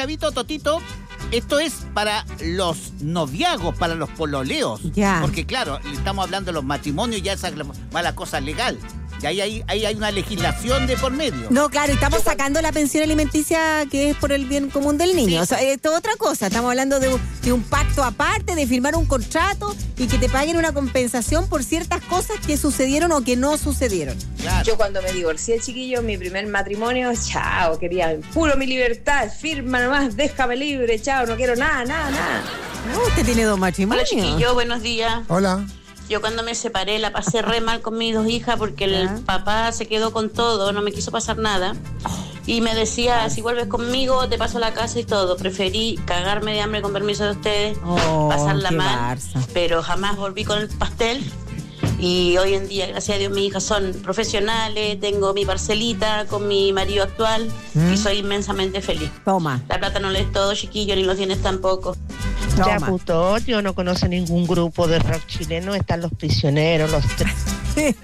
Gabito, Totito, esto es para los noviagos, para los pololeos. Ya. Porque claro, estamos hablando de los matrimonios, ya esa va la cosa legal. Y ahí hay una legislación de por medio. No, claro, estamos sacando la pensión alimenticia que es por el bien común del niño. Sí. O sea, esto es otra cosa. Estamos hablando de un pacto aparte, de firmar un contrato y que te paguen una compensación por ciertas cosas que sucedieron o que no sucedieron. Claro. Yo cuando me divorcié, chiquillo, mi primer matrimonio, chao, quería puro mi libertad, firma nomás, déjame libre, chao, no quiero nada. No, usted tiene 2 matrimonios. Hola, chiquillo, buenos días. Hola. Yo cuando me separé la pasé re mal con mis 2 hijas porque el papá se quedó con todo, no me quiso pasar nada. Y me decía, si vuelves conmigo te paso la casa y todo. Preferí cagarme de hambre con permiso de ustedes, pasarla mal, pero jamás volví con el pastel. Y hoy en día, gracias a Dios, mis hijas son profesionales, tengo mi parcelita con mi marido actual y soy inmensamente feliz. Toma. La plata no le es todo, chiquillo, ni lo tienes tampoco. Ya, puto, yo no conozco ningún grupo de rock chileno, están Los Prisioneros, los tres.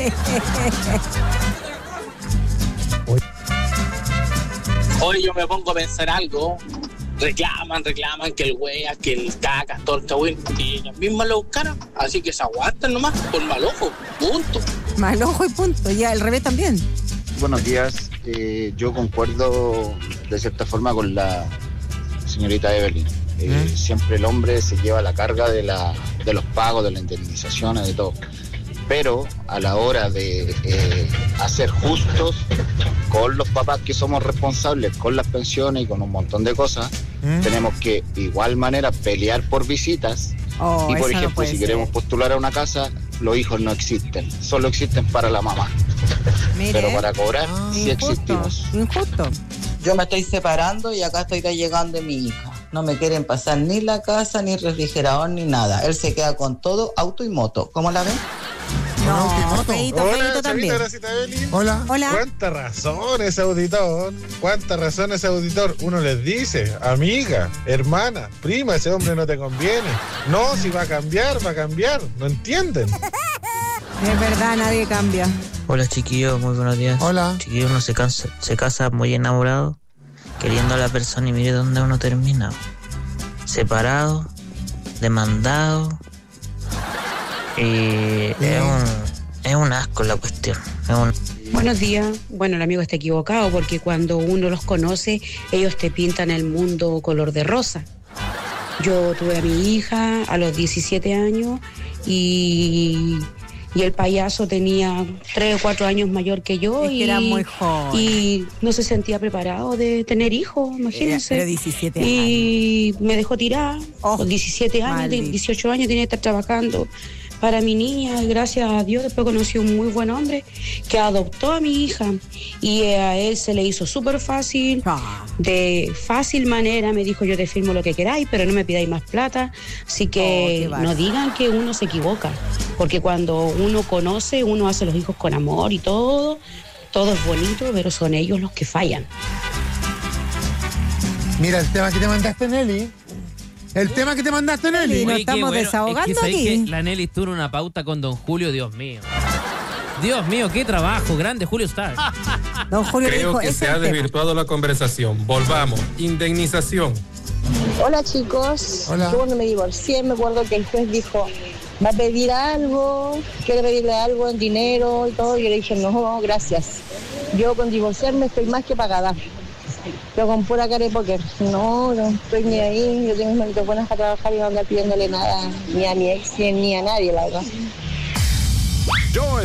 Hoy yo me pongo a pensar algo, reclaman que el wea, que el caca, todo el cagüín, y ellas mismas lo buscaron, así que se aguantan nomás, por mal ojo, punto. Mal ojo y punto, ya el revés también. Buenos días, yo concuerdo de cierta forma con la señorita Evelyn. Siempre el hombre se lleva la carga de los pagos, de las indemnizaciones, de todo. Pero a la hora de hacer justos con los papás que somos responsables, con las pensiones y con un montón de cosas, tenemos que igual manera pelear por visitas. Y por ejemplo, si queremos postular a una casa, los hijos no existen, solo existen para la mamá. Mire. Pero para cobrar sí existimos. Injusto. Yo me estoy separando y acá estoy llegando mi hija. No me quieren pasar ni la casa, ni refrigerador, ni nada. Él se queda con todo, auto y moto. ¿Cómo la ven? No, feito también. Hola. ¿Cuánta razón ese auditor? Uno les dice, amiga, hermana, prima, ese hombre no te conviene. No, si va a cambiar. No entienden. Es verdad, nadie cambia. Hola, chiquillos, muy buenos días. Hola. Chiquillos, uno se casa muy enamorado, queriendo a la persona y mire dónde uno termina. Separado, demandado. Y es un asco la cuestión. Buenos días. Bueno, el amigo está equivocado porque cuando uno los conoce, ellos te pintan el mundo color de rosa. Yo tuve a mi hija a los 17 años y el payaso tenía 3 o 4 años mayor que yo y era muy joven. Y no se sentía preparado de tener hijos, imagínense. Era 17 años. Y me dejó tirar. Con 17 años, 18 años tenía que estar trabajando para mi niña. Gracias a Dios después conocí un muy buen hombre que adoptó a mi hija y a él se le hizo súper fácil, de fácil manera. Me dijo, yo te firmo lo que queráis, pero no me pidáis más plata. Así que no digan que uno se equivoca, porque cuando uno conoce, uno hace los hijos con amor y todo es bonito, pero son ellos los que fallan. Mira el tema que te mandaste, Nelly. Oye, nos estamos desahogando es que aquí. Que la Nelly tuvo una pauta con Don Julio, Dios mío. Dios mío, qué trabajo, grande Julio Star. Don Julio Creo dijo, que se ha desvirtuado la conversación. Volvamos. Indemnización. Hola, chicos. Hola. Yo cuando me divorcié me acuerdo que el juez dijo, va a pedir algo, quiere pedirle algo en dinero y todo. Y yo le dije, no, gracias. Yo con divorciarme estoy más que pagada. Pero con pura cara de póker. No estoy ni ahí. Yo tengo mis manitos buenas para trabajar y no andar pidiéndole nada ni a mi ex ni a nadie, la verdad. Yo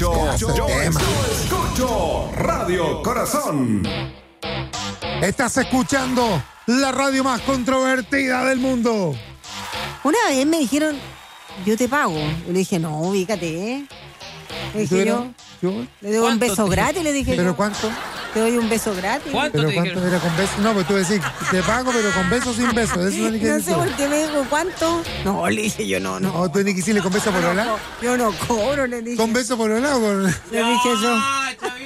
escucho Radio Corazón. Estás escuchando la radio más controvertida del mundo. Una vez me dijeron, yo te pago. Y le dije, no, ubícate, Le dije yo le doy un beso gratis, le dije. ¿Pero yo. cuánto? Te doy un beso gratis. ¿Cuánto ¿Pero te cuánto dijeron? era con beso? No, pues tú decís, te pago, pero con beso o sin beso. Eso No sé por qué me dijo, ¿cuánto? No, le dije yo, no. ¿O tú ni quisiste con beso por hola? Yo no cobro, le dije. ¿Con beso por hola o con...? Le dije yo.